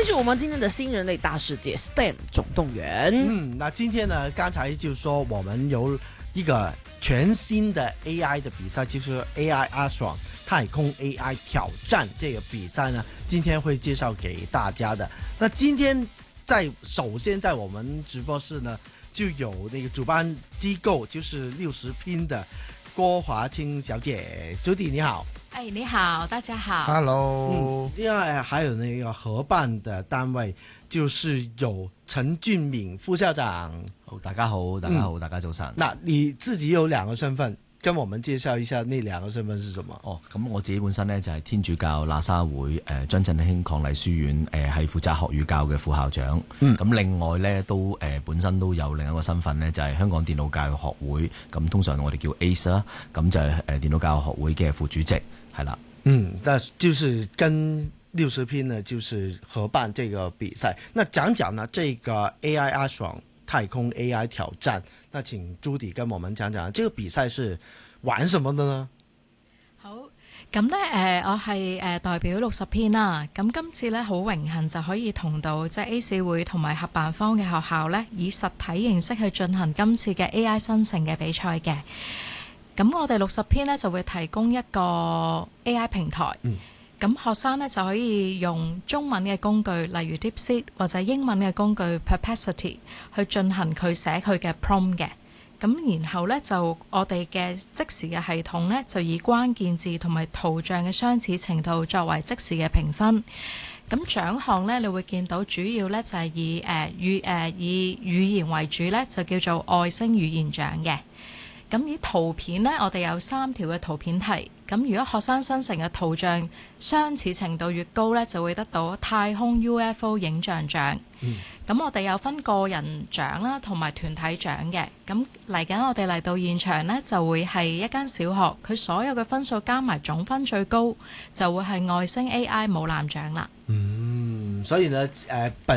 开始我们今天的新人类大世界 STEM 总动员。 那今天呢，刚才就说我们有一个全新的 AI 的比赛，就是 AI Astron 太空 AI 挑战这个比赛呢，今天会介绍给大家的。那今天首先在我们直播室呢，就有那个主办机构，就是60拼的郭华清小姐，朱迪你好。 哎，你好，大家好。 Hello。 另外还有那个合办的单位，就是有陳俊敏副校長。 好，大家好，大家好，大家早晨。 那你自己有2個身份，跟我們介紹一下那2個身份是什麼？ 咁我自己本身呢，就係天主教喇沙會張振興伉儷書院係負責學與教嘅副校長。咁另外呢，都本身都有另一個身份呢，就係香港電腦教育學會。咁通常我哋叫 ACE 啦，咁就係電腦教育學會嘅副主席，係啦。 那就是跟60拼呢，就是合辦這個比賽。那講講呢，這個 AI Astron 太空 AI 挑戰，那請朱迪跟我們講講，這個比賽是玩什麼的呢？ 好，咁呢，我係代表60拼啦。咁今次呢，好榮幸就可以同到即係 ACE 會同埋合辦方嘅學校呢，以實體形式去進行今次嘅 AI 生成嘅比賽嘅。咁我哋60拼呢，就會提供一個 AI 平台。咁學生呢，就可以用中文嘅工具，例如 DeepSeek 或者英文嘅工具 Perplexity 去進行佢寫佢嘅 prompt 嘅。咁然後呢，就我哋嘅即時嘅系統呢，就以關鍵字同埋圖像嘅相似程度作為即時嘅評分。咁獎項呢，你會見到主要呢，就係以語言為主呢，就叫做外星語言獎嘅。咁以圖片呢，我哋有3條嘅圖片題。咁如果學生生成嘅圖像相似程度越高呢，就會得到太空 UFO 影像獎。咁我哋有分個人獎啦，同埋團體獎嘅。咁嚟緊我哋嚟到現場呢，就會係一間小學，佢所有嘅分數加埋總分最高，就會係外星 AI 母艦獎啦。 所以呢，